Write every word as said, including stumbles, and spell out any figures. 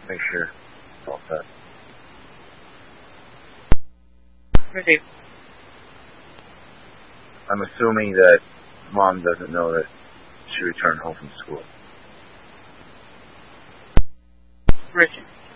make sure it's all set. Received. I'm assuming that Mom doesn't know that she returned home from school. Received.